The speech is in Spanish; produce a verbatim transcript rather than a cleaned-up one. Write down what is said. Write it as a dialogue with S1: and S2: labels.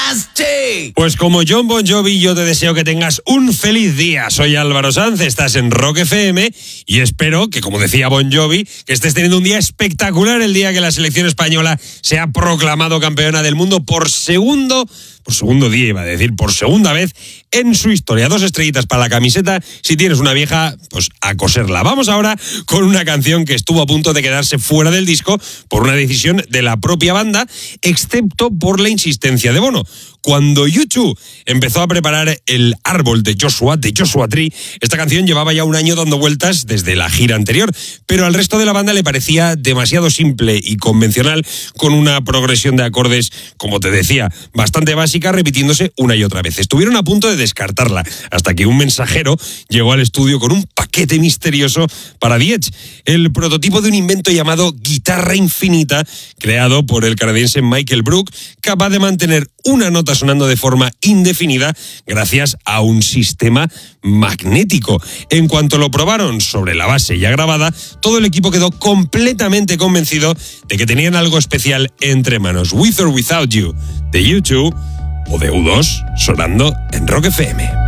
S1: Nasty.
S2: Pues como Jon Bon Jovi, yo te deseo que tengas un feliz día. Soy Álvaro Sanz, estás en Rock F M y espero que, como decía Bon Jovi, que estés teniendo un día espectacular el día que la selección española se ha proclamado campeona del mundo por segundo, por segundo día iba a decir, por segunda vez en su historia. Dos estrellitas para la camiseta. Si tienes una vieja, pues a coserla. Vamos ahora con una canción que estuvo a punto de quedarse fuera del disco por una decisión de la propia banda, excepto por la insistencia de Bono. Cuando U dos empezó a preparar el árbol de Joshua, de Joshua Tree, esta canción llevaba ya un año dando vueltas desde la gira anterior, pero al resto de la banda le parecía demasiado simple y convencional, con una progresión de acordes, como te decía, bastante básica, repitiéndose una y otra vez. Estuvieron a punto de descartarla, hasta que un mensajero llegó al estudio con un paquete misterioso para The Edge, el prototipo de un invento llamado guitarra infinita, creado por el canadiense Michael Brook, capaz de mantener una nota sonando de forma indefinida gracias a un sistema magnético. En cuanto lo probaron sobre la base ya grabada, todo el equipo quedó completamente convencido de que tenían algo especial entre manos. With or Without You, de U dos o de U dos, sonando en Rock F M.